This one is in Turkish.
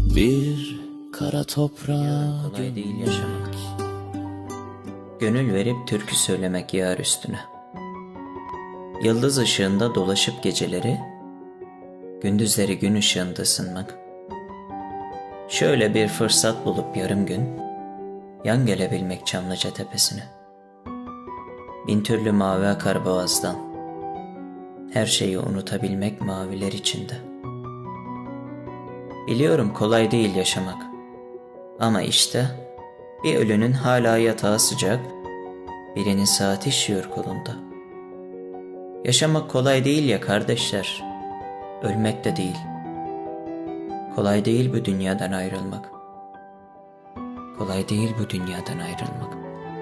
Bir kara toprağa Kolay değil yaşamak. Gönül verip türkü söylemek yar üstüne. Yıldız ışığında dolaşıp geceleri, gündüzleri gün ışığında ısınmak. Şöyle bir fırsat bulup yarım gün, yan gelebilmek Çamlıca tepesine. Bin türlü mavi akar boğazdan, her şeyi unutabilmek maviler içinde. Biliyorum kolay değil yaşamak. Ama işte bir ölünün hala yatağı sıcak, birinin saati işiyor kolunda. Yaşamak kolay değil ya kardeşler, ölmek de değil. Kolay değil bu dünyadan ayrılmak. Kolay değil bu dünyadan ayrılmak.